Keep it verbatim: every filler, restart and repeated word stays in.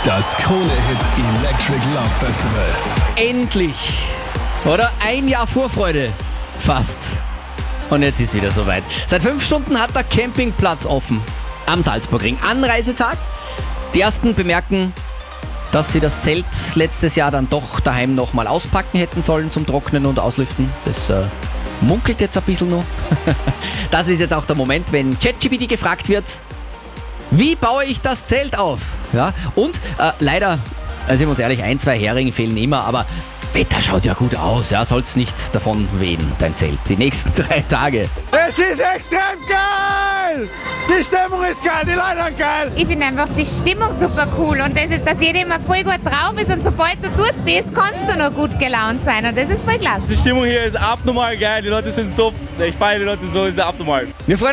Das Krone-Hit Electric Love Festival. Endlich! Oder? Ein Jahr Vorfreude. Fast. Und jetzt ist wieder soweit. Seit fünf Stunden hat der Campingplatz offen. Am Salzburgring. Anreisetag. Die ersten bemerken, dass sie das Zelt letztes Jahr dann doch daheim nochmal auspacken hätten sollen zum Trocknen und Auslüften. Das äh, munkelt jetzt ein bisschen noch. Das ist jetzt auch der Moment, wenn ChatGPT gefragt wird, wie baue ich das Zelt auf? Ja, und äh, leider, also sind wir uns ehrlich, ein, zwei Heringe fehlen immer, aber Wetter schaut ja gut aus, ja, soll's nicht davon wehen, dein Zelt, die nächsten drei Tage. Es ist extrem geil! Die Stimmung ist geil, die Leute sind geil! Ich finde einfach die Stimmung super cool und das ist, dass jeder immer voll gut drauf ist und sobald du dort bist, kannst du nur gut gelaunt sein und das ist voll klasse. Die Stimmung hier ist abnormal geil, die Leute sind so, ich feiere die Leute so, ist abnormal. Wir freuen